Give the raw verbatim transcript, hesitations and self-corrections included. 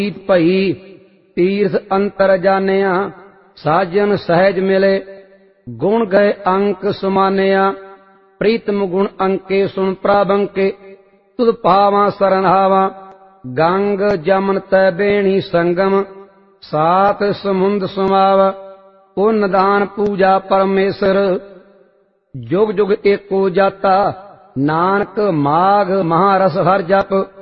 ਭਈ ਤੀਰਥ ਅੰਤਰ ਜਾਣਿਆ। ਸਾਜਨ ਸਹਿਜ ਮਿਲੇ ਗੁਣ ਗਏ ਅੰਕ ਸੁਮਾਨਿਆ। ਪ੍ਰੀਤਮ ਗੁਣ ਅੰਕੇ ਸੁਣ ਪ੍ਰਭੰਕੇ ਤੁਧ ਪਾਵਾਂ ਸਰਨਾਵਾ। ਗੰਗ ਜਮਨ ਤੈ ਬੇਣੀ ਸੰਗਮ ਸਾਤ ਸਮੁੰਦ ਸਮਾਵ। ਪੁੰਨ ਦਾਨ ਪੂਜਾ ਪਰਮੇਸ਼ਰ ਜੁਗ ਜੁਗ ਏਕੋ ਜਾਤਾ। ਨਾਨਕ ਮਾਘ ਮਹਾਰਸ ਹਰਿ ਜਪ।